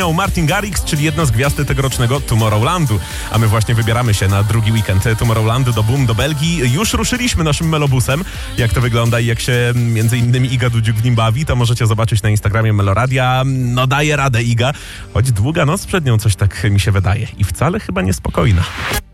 Martin Garrix, czyli jedna z gwiazd tegorocznego Tomorrowlandu. A my właśnie wybieramy się na drugi weekend Tomorrowlandu do Boom, do Belgii. Już ruszyliśmy naszym melobusem. Jak to wygląda i jak się między innymi Iga Dudziuk w nim bawi, to możecie zobaczyć na Instagramie Meloradia. No daje radę Iga, choć długa noc przed nią, coś tak mi się wydaje. I wcale chyba niespokojna.